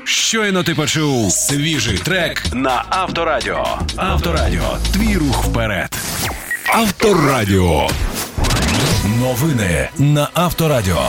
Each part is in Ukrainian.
Щойно ти почув свіжий трек на Авторадіо. Авторадіо. Твій рух вперед. Авторадіо. Новини на Авторадіо.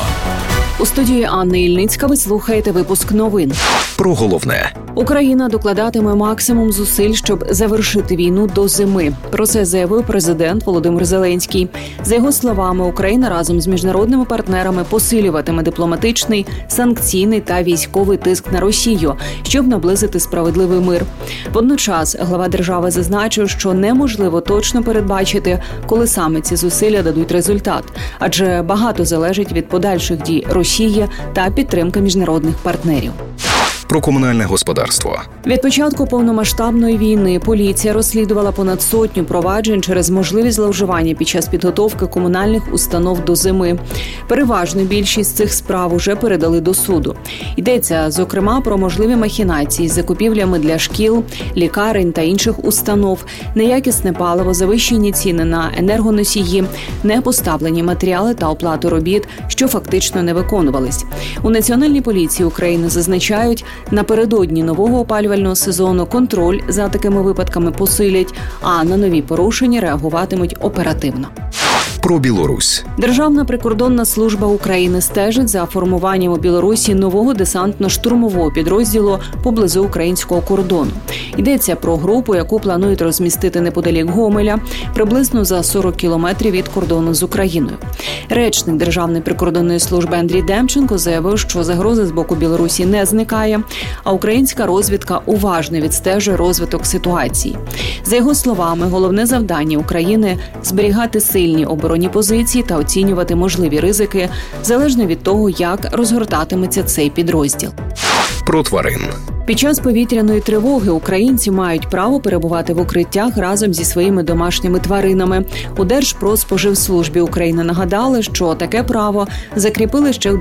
У студії Анна Ільницька ви слухаєте випуск новин. Про головне. Україна докладатиме максимум зусиль, щоб завершити війну до зими. Про це заявив президент Володимир Зеленський. За його словами, Україна разом з міжнародними партнерами посилюватиме дипломатичний, санкційний та військовий тиск на Росію, щоб наблизити справедливий мир. Водночас глава держави зазначив, що неможливо точно передбачити, коли саме ці зусилля дадуть результат, адже багато залежить від подальших дій Росії та підтримки міжнародних партнерів. Про комунальне господарство. Від початку повномасштабної війни поліція розслідувала понад 100 проваджень через можливість зловживання під час підготовки комунальних установ до зими. Переважну більшість цих справ уже передали до суду. Йдеться, зокрема, про можливі махінації з закупівлями для шкіл, лікарень та інших установ, неякісне паливо, завищені ціни на енергоносії, непоставлені матеріали та оплату робіт, що фактично не виконувались. У Національній поліції України зазначають, напередодні нового опалювального сезону контроль за такими випадками посилять, а на нові порушення реагуватимуть оперативно. Про Білорусь. Державна прикордонна служба України стежить за формуванням у Білорусі нового десантно-штурмового підрозділу поблизу українського кордону. Йдеться про групу, яку планують розмістити неподалік Гомеля, приблизно за 40 кілометрів від кордону з Україною. Речник Державної прикордонної служби Андрій Демченко заявив, що загроза з боку Білорусі не зникає, а українська розвідка уважно відстежує розвиток ситуації. За його словами, головне завдання України – зберігати сильні оборонні позиції та оцінювати можливі ризики, залежно від того, як розгортатиметься цей підрозділ. Про тварин. Під час повітряної тривоги українці мають право перебувати в укриттях разом зі своїми домашніми тваринами. У Держпродспоживслужбі України нагадали, що таке право закріпили ще у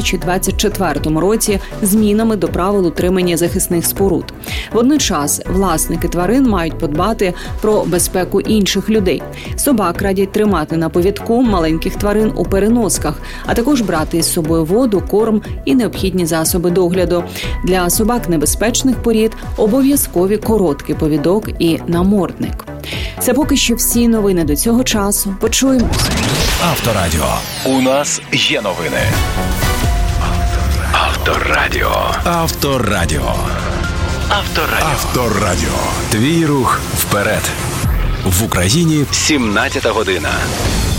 2024 році змінами до правил утримання захисних споруд. Водночас власники тварин мають подбати про безпеку інших людей. Собак радять тримати на повідку маленьких тварин у переносках, а також брати із собою воду, корм і необхідні засоби догляду. Для собак небезпечних порід обов'язкові короткий повідок і намордник. Це поки що всі новини до цього часу. Почуємось. Авторадіо. У нас є новини. Авторадіо. Авторадіо. Авторадіо. Авторадіо. Твій рух вперед. В Україні 17 година.